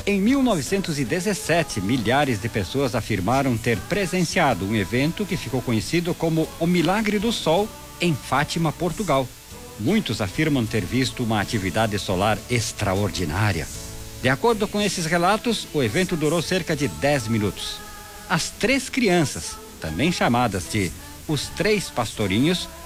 Em 1917, milhares de pessoas afirmaram ter presenciado um evento que ficou conhecido como o Milagre do Sol em Fátima, Portugal. Muitos afirmam ter visto uma atividade solar extraordinária. De acordo com esses relatos, o evento durou cerca de 10 minutos. As 3 crianças, também chamadas de os 3 pastorinhos,